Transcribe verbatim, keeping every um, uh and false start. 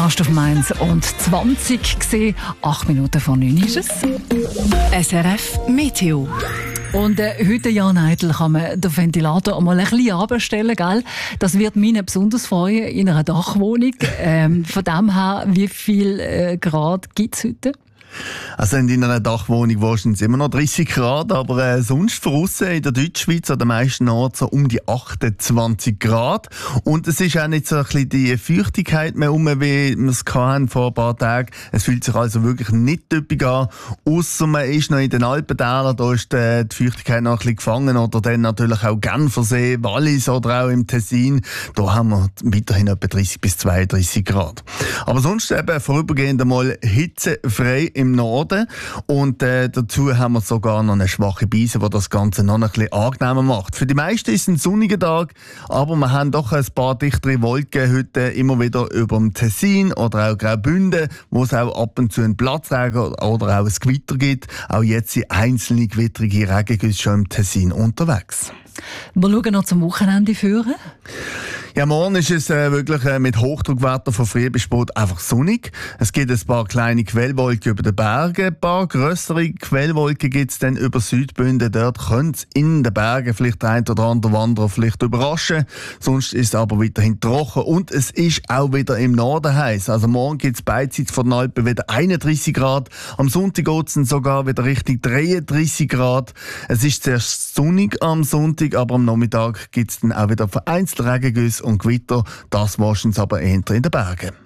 hörst auf Mainz und zwanzig gesehen. Acht Minuten vor neun ist es. S R F Meteo. Und äh, heute, Jan Eitel, kann man den Ventilator mal ein bisschen runterstellen, gell? Das wird mich besonders freuen in einer Dachwohnung. Ähm, von dem her, wie viel äh, Grad gibt es heute? Also in einer Dachwohnung wahrscheinlich immer noch dreißig Grad, aber äh, sonst draussen in der Deutschschweiz an den meisten Orten so um die achtundzwanzig Grad. Und es ist auch nicht so ein bisschen die Feuchtigkeit mehr um, wie wir es hatten vor ein paar Tagen. Es fühlt sich also wirklich nicht typisch an, ausser man ist noch in den Alpentälern, da ist die, die Feuchtigkeit noch ein bisschen gefangen, oder dann natürlich auch Genfersee, Wallis oder auch im Tessin. Da haben wir weiterhin etwa dreißig bis zweiunddreißig Grad. Aber sonst eben vorübergehend einmal hitzefrei im Norden. Und äh, dazu haben wir sogar noch eine schwache Brise, die das Ganze noch ein bisschen angenehmer macht. Für die meisten ist es ein sonniger Tag, aber wir haben doch ein paar dichtere Wolken heute immer wieder über dem Tessin oder auch Graubünden, wo es auch ab und zu einen Platzregen oder auch ein Gewitter gibt. Auch jetzt sind einzelne gewittrige Regengüsse schon im Tessin unterwegs. Wir schauen noch zum Wochenende führen. Ja, morgen ist es äh, wirklich äh, mit Hochdruckwetter von früh bis spät einfach sonnig. Es gibt ein paar kleine Quellwolken über den Bergen, ein paar grössere Quellwolken gibt es dann über Südbünden. Dort könnte es in den Bergen vielleicht der ein oder andere Wanderer vielleicht überraschen. Sonst ist es aber weiterhin trocken und es ist auch wieder im Norden heiß. Also morgen gibt es beidseits von den Alpen wieder einunddreißig Grad. Am Sonntag geht es sogar wieder Richtung dreiunddreißig Grad. Es ist zuerst sonnig am Sonntag, aber am Nachmittag gibt es dann auch wieder vereinzelte Regengüsse und Gewitter, das wahrscheinlich aber eher in den Bergen.